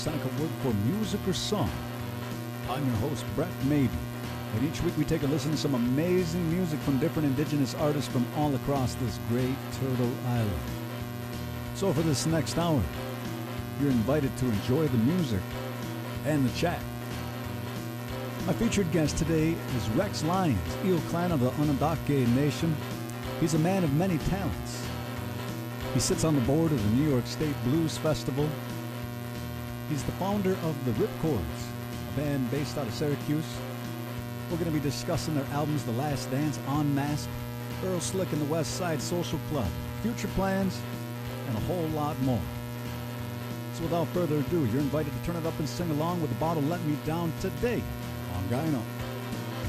Seneca word for music or song. I'm your host, Brett Maybe, and each week we take a listen to some amazing music from different indigenous artists from all across this great Turtle Island. So for this next hour, you're invited to enjoy the music and the chat. My featured guest today is Rex Lyons, Eel Clan of the Onondaga Nation. He's a man of many talents. He sits on the board of the New York State Blues Festival. He's the founder of the Ripcords, a band based out of Syracuse. We're going to be discussing their albums The Last Dance, Unmasked, Earl Slick and the West Side Social Club, future plans, and a whole lot more. So without further ado, you're invited to turn it up and sing along with the bottle Let Me Down today on Gyno.